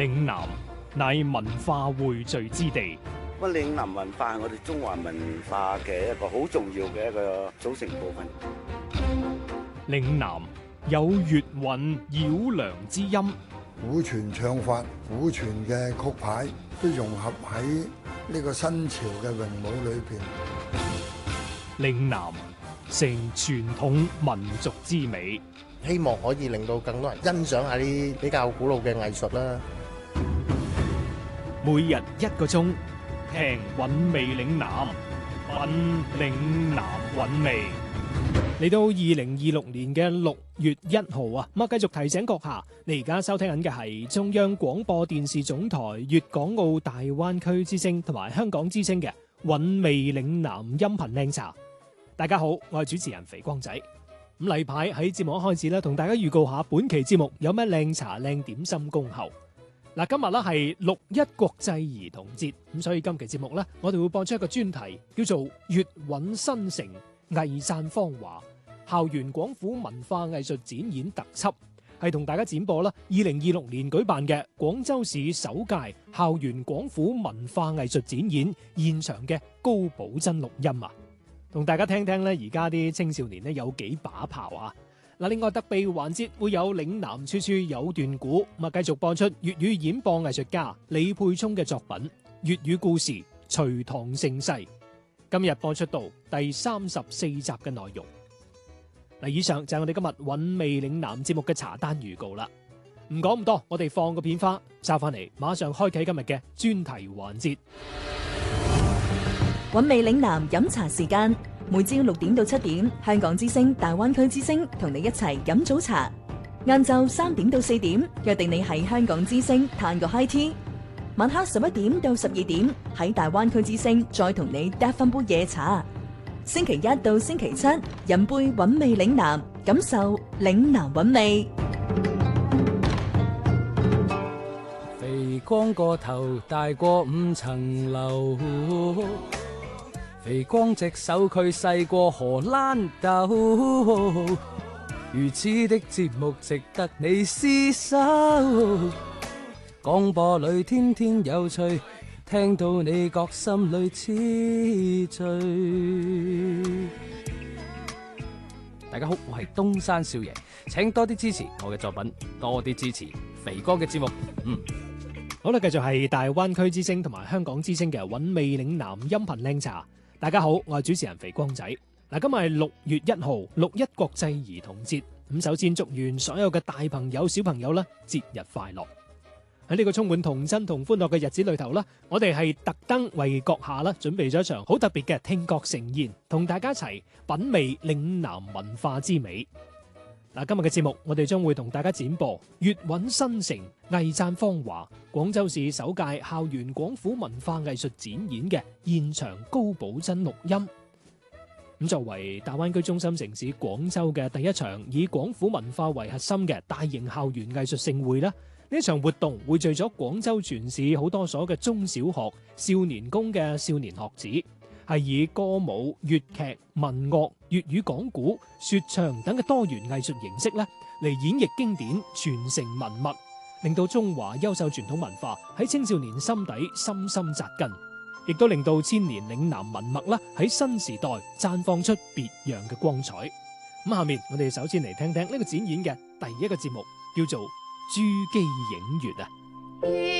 嶺南乃文化匯聚之地。 嶺南文化係我哋中華文化嘅一個好重要嘅一個組成部分。 嶺南有粵韻繞梁之音， 古傳唱法、古傳嘅曲牌都融合喺呢個新潮嘅詠舞裏邊。 嶺南成傳統民族之美， 希望可以令到更多人欣賞下啲比較古老嘅藝術啦。 每日1個鐘，聽韻味嶺南，品嶺南韻味。嚟到2026年嘅6月1號啊，咁繼續提醒閣下，你而家收聽緊嘅係中央廣播電視總台粵港澳大灣區之聲同埋香港之聲嘅韻味嶺南音頻靚茶。大家好，我係主持人肥光仔。咁例牌喺節目一開始咧，同大家預告下本期節目有咩靚茶靚點心恭候。嗱，今日咧係6·1國際兒童節，咁所以今期節目咧，我哋會播出一個專題，叫做粵韻新城藝讚芳華校園廣府文化藝術展演特輯，係同大家展播啦2026年舉辦嘅廣州市首屆校園廣府文化藝術展演現場嘅高保真錄音啊！同大家聽聽咧，而家啲青少年咧有幾把炮啊！嗱，另外特備環節會有嶺南處處有段古，咁啊繼續播出粵語演播藝術家李沛聰嘅作品粵語故事《隋唐盛世》，今日播出到第34集嘅內容。嗱，以上就係我哋今日韻味嶺南節目嘅茶單預告啦。唔講咁多，我哋放個片花，收翻嚟，馬上開啟今日嘅專題環節。 韻味嶺南飲茶時間，每朝6點到7點，香港之聲、大灣區之聲同你一齊飲早茶。晏晝3點到4點，約定你喺香港之聲嘆個 high tea。晚黑11點到12點，喺大灣區之聲再同你嗒翻杯夜茶。星期1到星期7，飲杯韻味嶺南，感受嶺南韻味。 肥光個頭大過5層樓，肥光隻手佢細過荷蘭豆，如此的節目值得你廝守。廣播裏天天有趣，聽到你覺心裏痴醉。大家好，我係東山少爺，請多啲支持我嘅作品，多啲支持肥哥嘅節目。 好啦，繼續係大灣區之聲同埋香港之聲嘅韻味嶺南音頻靚茶。大家好，我係主持人肥光仔。嗱，今日係6月1號6·1國際兒童節。咁首先祝願所有嘅大朋友小朋友啦，節日快樂。喺呢個充滿童真同歡樂嘅日子裏頭啦，我哋係特登為閣下啦準備咗一場好特別嘅聽覺盛宴，同大家一齊品味嶺南文化之美。嗱，今日嘅節目我哋將會同大家展播粵韻新城藝讚芳華廣州市首屆校園廣府文化藝術展演嘅現場高保真錄音。咁作為大灣區中心城市廣州嘅第一場以廣府文化為核心嘅大型校園藝術盛會啦，呢場活動匯聚咗廣州全市好多所嘅中小學少年宮嘅少年學子，係以歌舞、粵劇、民樂、粵語講古、說唱等嘅多元藝術形式咧嚟演繹經典，傳承文脈，令到中華優秀傳統文化喺青少年心底深深扎根，亦都令到千年嶺南文脈啦喺新時代綻放出別樣嘅光彩。咁下面我哋首先嚟聽聽呢個展演嘅第一個節目，叫做珠璣映月啊。